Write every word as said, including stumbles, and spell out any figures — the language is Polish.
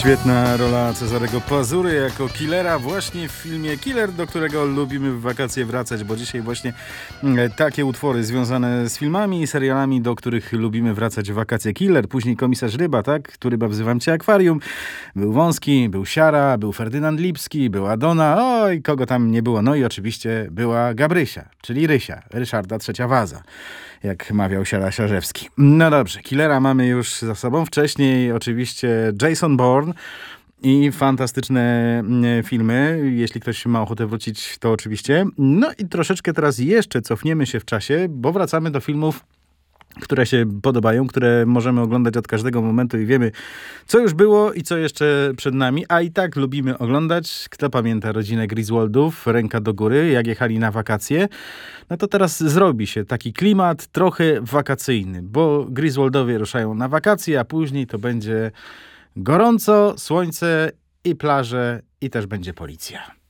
Świetna rola Cezarego Pazury jako killera właśnie w filmie Killer, do którego lubimy w wakacje wracać, bo dzisiaj właśnie takie utwory związane z filmami i serialami, do których lubimy wracać w wakacje. Killer, później Komisarz Ryba, tak? Tu ryba wzywam cię akwarium. Był Wąski, był Siara, był Ferdynand Lipski, była Dona, oj, kogo tam nie było. No i oczywiście była Gabrysia, czyli Rysia, Ryszarda Trzecia Waza, jak mawiał Siara Siarzewski. No dobrze, Killera mamy już za sobą. Wcześniej oczywiście Jason Bourne i fantastyczne filmy. Jeśli ktoś ma ochotę wrócić, to oczywiście. No i troszeczkę teraz jeszcze cofniemy się w czasie, bo wracamy do filmów, które się podobają, które możemy oglądać od każdego momentu i wiemy, co już było i co jeszcze przed nami, a i tak lubimy oglądać. Kto pamięta rodzinę Griswoldów, ręka do góry, jak jechali na wakacje, no to teraz zrobi się taki klimat trochę wakacyjny, bo Griswoldowie ruszają na wakacje, a później to będzie gorąco, słońce i plaże i też będzie policja.